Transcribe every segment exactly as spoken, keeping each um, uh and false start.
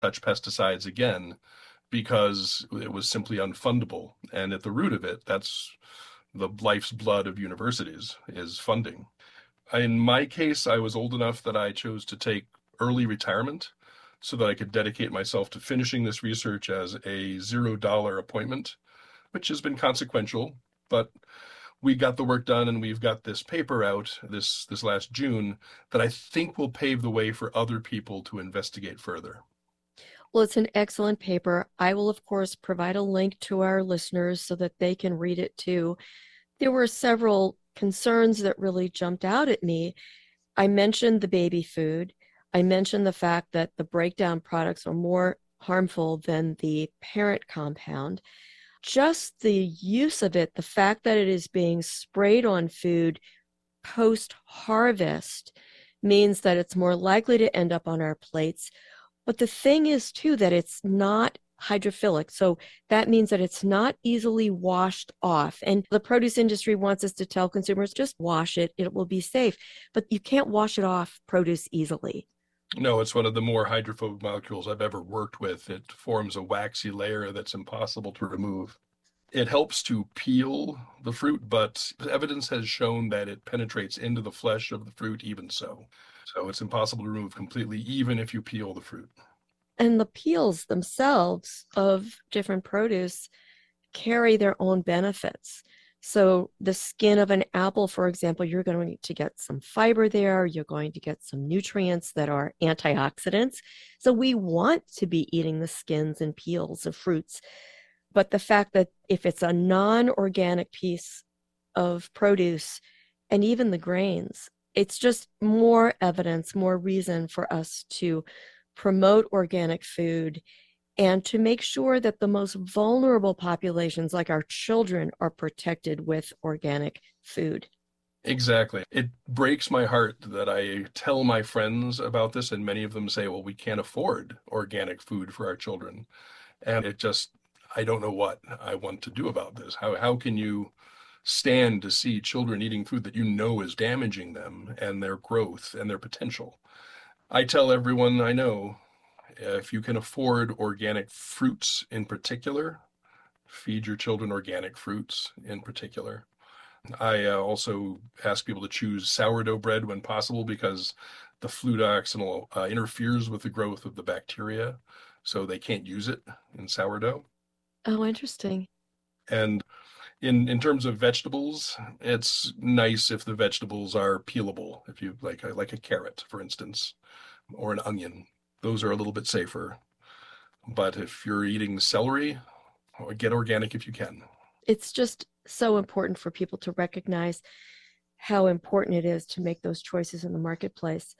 touch pesticides again because it was simply unfundable. And at the root of it, that's the life's blood of universities is funding. In my case, I was old enough that I chose to take early retirement so that I could dedicate myself to finishing this research as a zero dollar appointment, which has been consequential, but we got the work done and we've got this paper out this this last June that I think will pave the way for other people to investigate further. Well, it's an excellent paper. I will, of course, provide a link to our listeners so that they can read it too. There were several concerns that really jumped out at me. I mentioned the baby food. I mentioned the fact that the breakdown products are more harmful than the parent compound. Just the use of it, the fact that it is being sprayed on food post-harvest means that it's more likely to end up on our plates. But the thing is, too, that it's not hydrophilic. So that means that it's not easily washed off. And the produce industry wants us to tell consumers, just wash it, it will be safe. But you can't wash it off produce easily. No, it's one of the more hydrophobic molecules I've ever worked with. It forms a waxy layer that's impossible to remove. It helps to peel the fruit, but evidence has shown that it penetrates into the flesh of the fruit even so. So it's impossible to remove completely, even if you peel the fruit. And the peels themselves of different produce carry their own benefits. So the skin of an apple, for example, you're going to get some fiber there. You're going to get some nutrients that are antioxidants. So we want to be eating the skins and peels of fruits. But the fact that if it's a non-organic piece of produce and even the grains, it's just more evidence, more reason for us to promote organic food and to make sure that the most vulnerable populations, like our children, are protected with organic food. Exactly. It breaks my heart that I tell my friends about this, and many of them say, well, we can't afford organic food for our children. And it just, I don't know what I want to do about this. How, how can you stand to see children eating food that you know is damaging them and their growth and their potential? I tell everyone I know, if you can afford organic fruits in particular, feed your children organic fruits in particular. I uh, also ask people to choose sourdough bread when possible because the flutoxanil uh, interferes with the growth of the bacteria, so they can't use it in sourdough. Oh, interesting. And in in terms of vegetables, it's nice if the vegetables are peelable. If you like a, like a carrot, for instance, or an onion, those are a little bit safer. But if you're eating celery, get organic if you can. It's just so important for people to recognize how important it is to make those choices in the marketplace.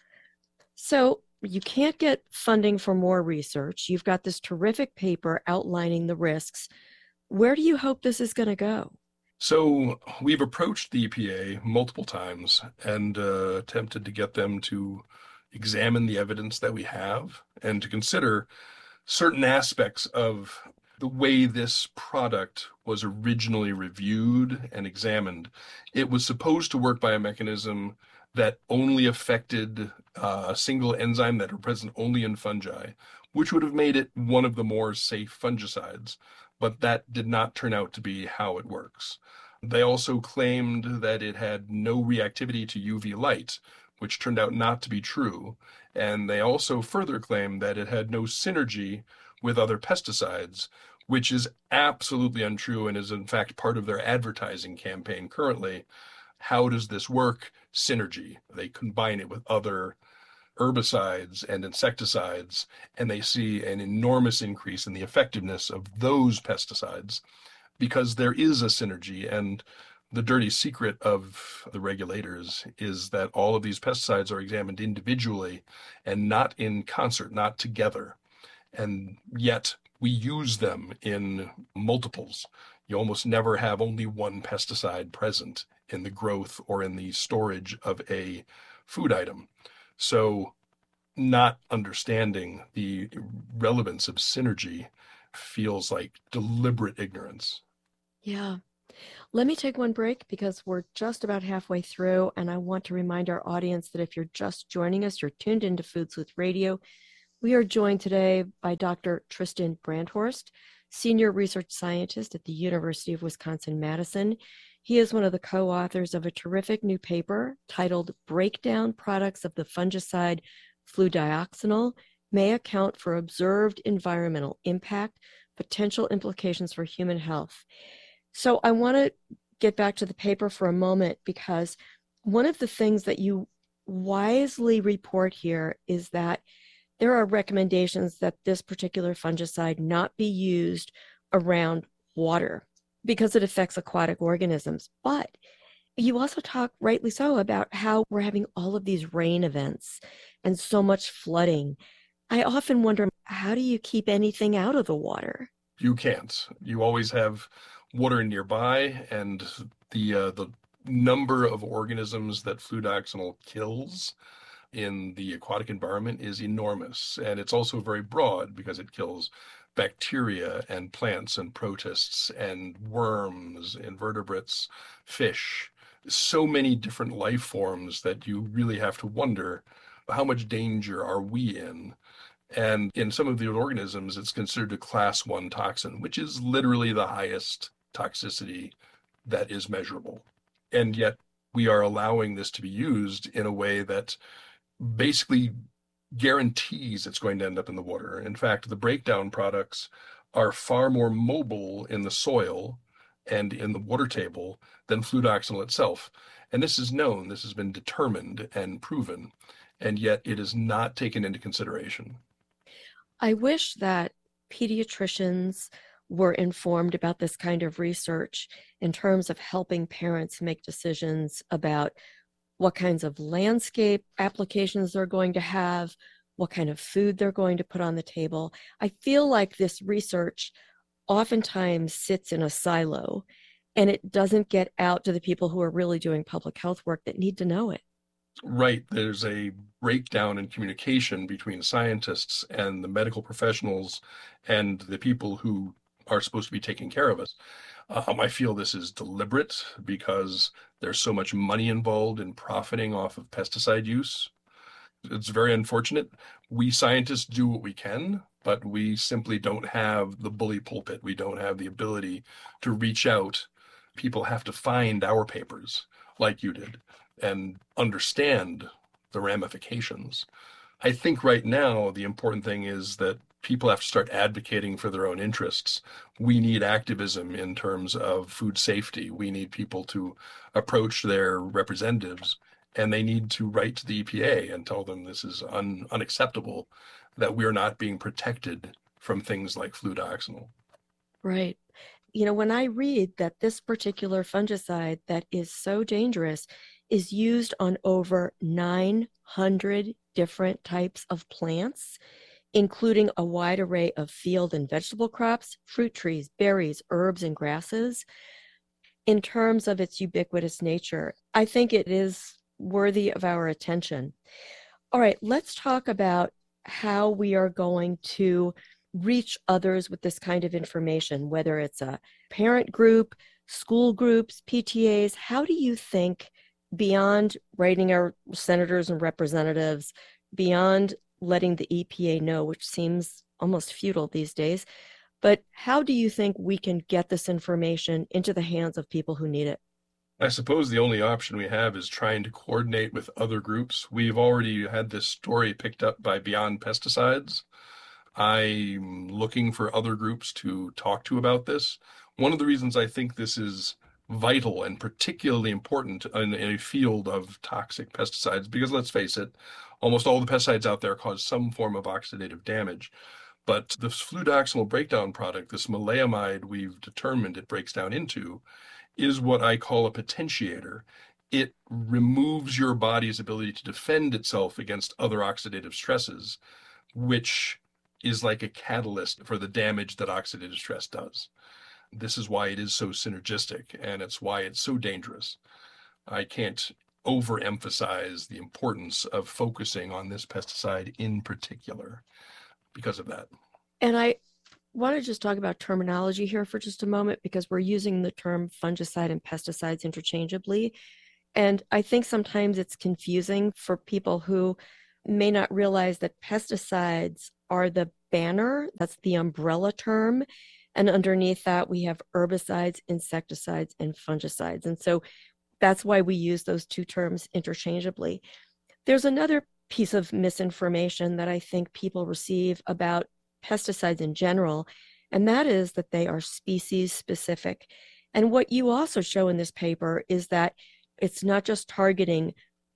So you can't get funding for more research. You've got this terrific paper outlining the risks. Where do you hope this is going to go? So we've approached the E P A multiple times and uh, attempted to get them to examine the evidence that we have and to consider certain aspects of the way this product was originally reviewed and examined. It was supposed to work by a mechanism that only affected uh, a single enzyme that are present only in fungi, which would have made it one of the more safe fungicides, but that did not turn out to be how it works. They also claimed that it had no reactivity to U V light, which turned out not to be true. And they also further claimed that it had no synergy with other pesticides, which is absolutely untrue and is in fact part of their advertising campaign currently. How does this work? Synergy. They combine it with other herbicides and insecticides, and they see an enormous increase in the effectiveness of those pesticides because there is a synergy. And the dirty secret of the regulators is that all of these pesticides are examined individually and not in concert, not together. And yet we use them in multiples. You almost never have only one pesticide present in the growth or in the storage of a food item. So not understanding the relevance of synergy feels like deliberate ignorance. Yeah. Let me take one break because we're just about halfway through, and I want to remind our audience that if you're just joining us, you're tuned into Food Sleuth Radio. We are joined today by Doctor Tristan Brandhorst, Senior Research Scientist at the University of Wisconsin-Madison. He is one of the co-authors of a terrific new paper titled Breakdown Products of the Fungicide Fludioxonil May Account for Observed Environmental Impact, Potential Implications for Human Health. So I want to get back to the paper for a moment, because one of the things that you wisely report here is that there are recommendations that this particular fungicide not be used around water because it affects aquatic organisms. But you also talk, rightly so, about how we're having all of these rain events and so much flooding. I often wonder, how do you keep anything out of the water? You can't. You always have water nearby, and the uh, the number of organisms that fludoxonil kills in the aquatic environment is enormous. And it's also very broad because it kills bacteria and plants and protists and worms, invertebrates, fish, so many different life forms that you really have to wonder, how much danger are we in? And in some of the organisms, it's considered a class one toxin, which is literally the highest toxicity that is measurable. And yet we are allowing this to be used in a way that basically guarantees it's going to end up in the water. In fact, the breakdown products are far more mobile in the soil and in the water table than fludoxonil itself. And this is known, this has been determined and proven, and yet it is not taken into consideration. I wish that pediatricians were informed about this kind of research in terms of helping parents make decisions about what kinds of landscape applications they're going to have, what kind of food they're going to put on the table. I feel like this research oftentimes sits in a silo and it doesn't get out to the people who are really doing public health work that need to know it. Right. There's a breakdown in communication between scientists and the medical professionals and the people who are supposed to be taking care of us. Um, I feel this is deliberate because there's so much money involved in profiting off of pesticide use. It's very unfortunate. We scientists do what we can, but we simply don't have the bully pulpit. We don't have the ability to reach out. People have to find our papers like you did and understand the ramifications. I think right now the important thing is that people have to start advocating for their own interests. We need activism in terms of food safety. We need people to approach their representatives, and they need to write to the E P A and tell them this is un- unacceptable, that we're not being protected from things like fludoxonil. Right. You know, when I read that this particular fungicide that is so dangerous is used on over nine hundred different types of plants, including a wide array of field and vegetable crops, fruit trees, berries, herbs, and grasses. In terms of its ubiquitous nature, I think it is worthy of our attention. All right, let's talk about how we are going to reach others with this kind of information, whether it's a parent group, school groups, P T As. How do you think, beyond writing our senators and representatives, beyond letting the E P A know, which seems almost futile these days, but how do you think we can get this information into the hands of people who need it? I suppose the only option we have is trying to coordinate with other groups. We've already had this story picked up by Beyond Pesticides. I'm looking for other groups to talk to about this. One of the reasons I think this is vital and particularly important in, in a field of toxic pesticides, because let's face it, almost all the pesticides out there cause some form of oxidative damage. But this fludoxonil breakdown product, this maleimide we've determined it breaks down into, is what I call a potentiator. It removes your body's ability to defend itself against other oxidative stresses, which is like a catalyst for the damage that oxidative stress does. This is why it is so synergistic, and it's why it's so dangerous. I can't overemphasize the importance of focusing on this pesticide in particular because of that. And I want to just talk about terminology here for just a moment, because we're using the term fungicide and pesticides interchangeably. And I think sometimes it's confusing for people who may not realize that pesticides are the banner, that's the umbrella term. And underneath that, we have herbicides, insecticides, and fungicides. And so that's why we use those two terms interchangeably. There's another piece of misinformation that I think people receive about pesticides in general, and that is that they are species specific. And what you also show in this paper is that it's not just targeting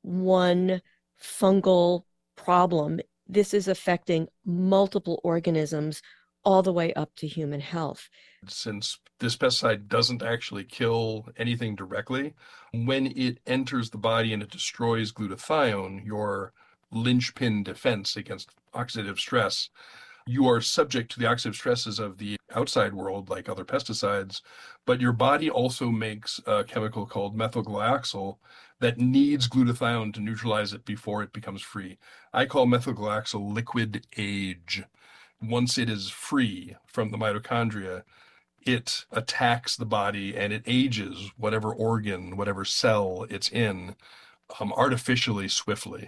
one fungal problem. This is affecting multiple organisms all the way up to human health. Since this pesticide doesn't actually kill anything directly, when it enters the body and it destroys glutathione, your linchpin defense against oxidative stress, you are subject to the oxidative stresses of the outside world, like other pesticides, but your body also makes a chemical called methylglyoxal that needs glutathione to neutralize it before it becomes free. I call methylglyoxal liquid age. Once it is free from the mitochondria, it attacks the body and it ages whatever organ, whatever cell it's in, um, artificially swiftly.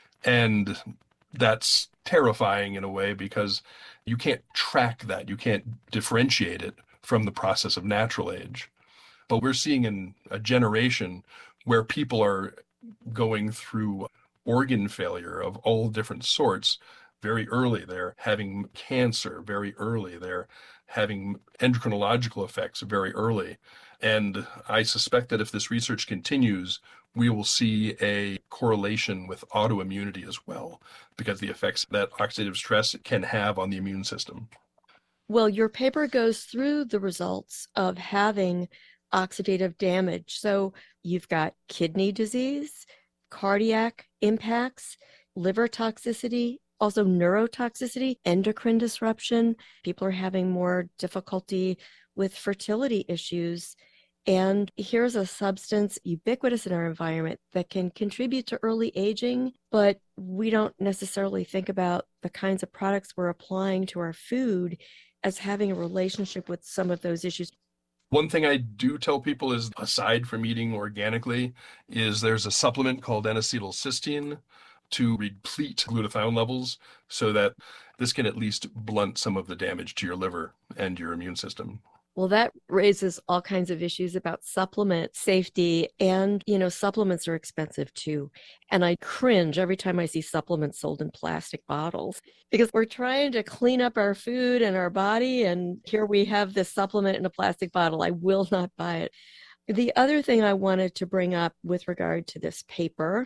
And that's terrifying in a way because you can't track that. You can't differentiate it from the process of natural age. But we're seeing in a generation where people are going through organ failure of all different sorts very early. They're having cancer very early. They're having endocrinological effects very early. And I suspect that if this research continues, we will see a correlation with autoimmunity as well, because the effects that oxidative stress can have on the immune system. Well, your paper goes through the results of having oxidative damage. So you've got kidney disease, cardiac impacts, liver toxicity, also neurotoxicity, endocrine disruption. People are having more difficulty with fertility issues. And here's a substance ubiquitous in our environment that can contribute to early aging, but we don't necessarily think about the kinds of products we're applying to our food as having a relationship with some of those issues. One thing I do tell people is, aside from eating organically, is there's a supplement called N-acetylcysteine to replete glutathione levels so that this can at least blunt some of the damage to your liver and your immune system. Well, that raises all kinds of issues about supplement safety. And, you know, supplements are expensive too. And I cringe every time I see supplements sold in plastic bottles because we're trying to clean up our food and our body. And here we have this supplement in a plastic bottle. I will not buy it. The other thing I wanted to bring up with regard to this paper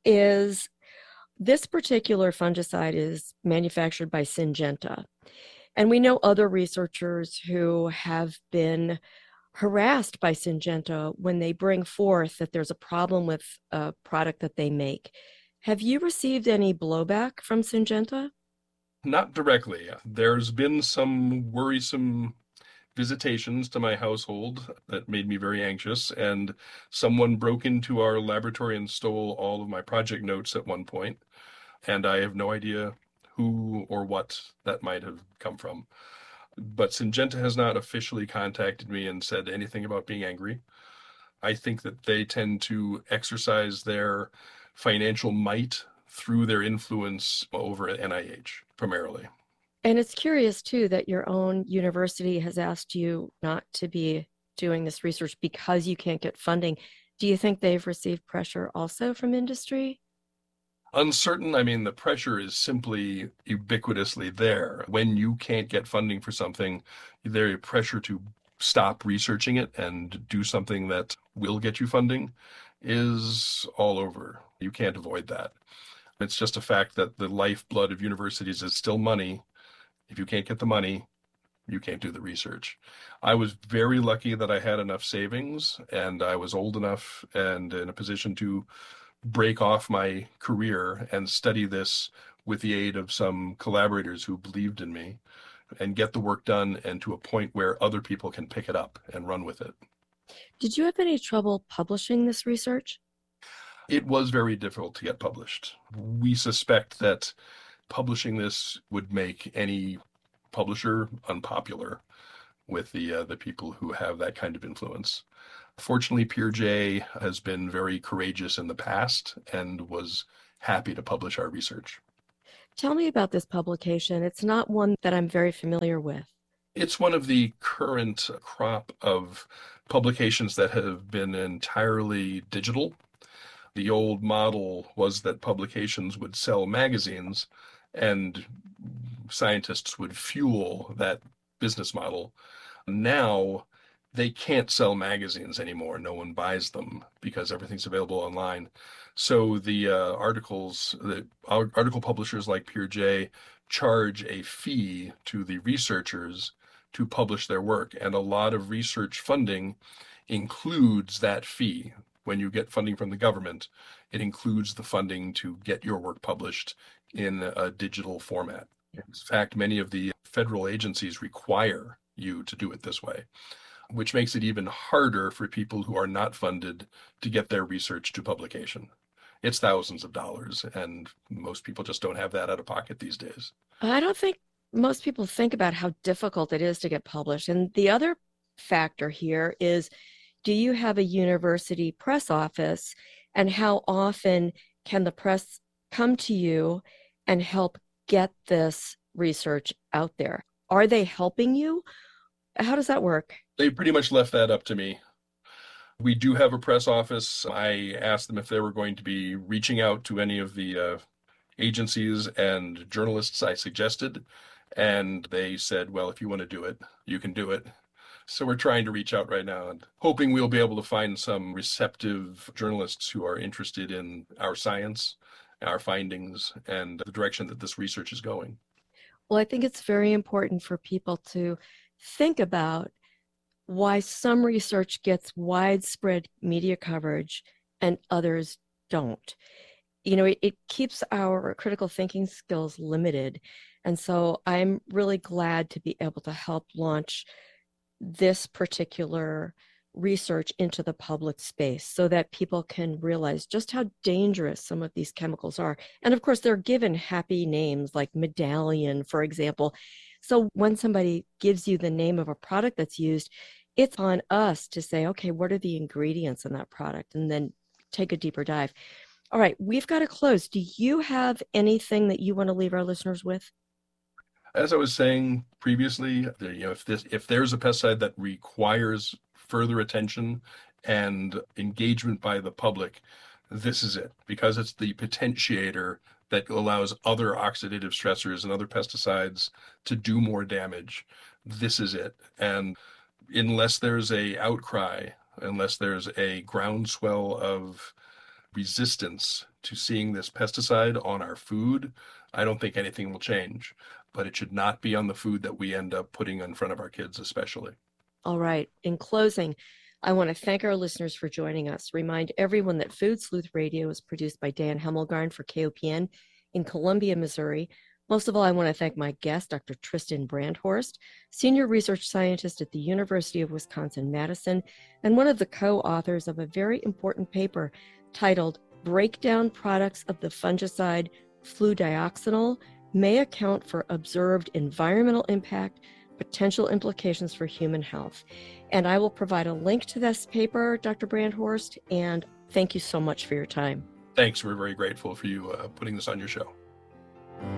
is this particular fungicide is manufactured by Syngenta. And we know other researchers who have been harassed by Syngenta when they bring forth that there's a problem with a product that they make. Have you received any blowback from Syngenta? Not directly. There's been some worrisome visitations to my household that made me very anxious, and someone broke into our laboratory and stole all of my project notes at one point, and I have no idea who or what that might have come from. But Syngenta has not officially contacted me and said anything about being angry. I think that they tend to exercise their financial might through their influence over at N I H primarily. And it's curious too that your own university has asked you not to be doing this research because you can't get funding. Do you think they've received pressure also from industry? Uncertain. I mean, the pressure is simply ubiquitously there. When you can't get funding for something, there's pressure to stop researching it and do something that will get you funding is all over. You can't avoid that. It's just a fact that the lifeblood of universities is still money. If you can't get the money, you can't do the research. I was very lucky that I had enough savings and I was old enough and in a position to break off my career and study this with the aid of some collaborators who believed in me and get the work done and to a point where other people can pick it up and run with it. Did you have any trouble publishing this research? It was very difficult to get published. We suspect that publishing this would make any publisher unpopular with the uh, the people who have that kind of influence. Fortunately, Peerjay has been very courageous in the past and was happy to publish our research. Tell me about this publication. It's not one that I'm very familiar with. It's one of the current crop of publications that have been entirely digital. The old model was that publications would sell magazines and scientists would fuel that business model. Now they can't sell magazines anymore. No one buys them because everything's available online. So the uh, articles, the article publishers like PeerJ charge a fee to the researchers to publish their work. And a lot of research funding includes that fee. When you get funding from the government, it includes the funding to get your work published in a digital format. In fact, many of the federal agencies require you to do it this way, which makes it even harder for people who are not funded to get their research to publication. It's thousands of dollars, and most people just don't have that out of pocket these days. I don't think most people think about how difficult it is to get published. And the other factor here is, do you have a university press office, and how often can the press come to you and help get this research out there? Are they helping you? How does that work? They pretty much left that up to me. We do have a press office. I asked them if they were going to be reaching out to any of the uh, agencies and journalists I suggested, and they said, well, if you want to do it, you can do it. So we're trying to reach out right now and hoping we'll be able to find some receptive journalists who are interested in our science, our findings, and the direction that this research is going. Well, I think it's very important for people to think about why some research gets widespread media coverage and others don't. You know, it, it keeps our critical thinking skills limited. And so I'm really glad to be able to help launch this particular research into the public space so that people can realize just how dangerous some of these chemicals are. And of course, they're given happy names like Medallion, for example. So when somebody gives you the name of a product that's used, it's on us to say, okay, what are the ingredients in that product? And then take a deeper dive. All right, we've got to close. Do you have anything that you want to leave our listeners with? As I was saying previously, you know, if this if there's a pesticide that requires further attention and engagement by the public, this is it, because it's the potentiator that allows other oxidative stressors and other pesticides to do more damage. This is it. And unless there's a outcry, unless there's a groundswell of resistance to seeing this pesticide on our food, I don't think anything will change. But it should not be on the food that we end up putting in front of our kids, especially. All right. In closing, I want to thank our listeners for joining us. Remind everyone that Food Sleuth Radio is produced by Dan Hemmelgarn for K O P N in Columbia, Missouri. Most of all, I want to thank my guest, Doctor Tristan Brandhorst, Senior Research Scientist at the University of Wisconsin-Madison, and one of the co-authors of a very important paper titled Breakdown Products of the Fungicide Fludioxonil May Account for Observed Environmental Impact, Potential Implications for Human Health. And I will provide a link to this paper, Doctor Brandhorst, and thank you so much for your time. Thanks. We're very grateful for you uh, putting this on your show.